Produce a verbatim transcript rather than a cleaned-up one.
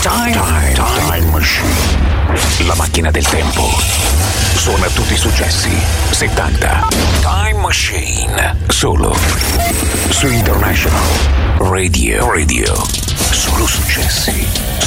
Time, time, time machine. La macchina del tempo. Suona tutti i successi settanta. Time Machine. Solo su International Radio. Radio. Solo successi.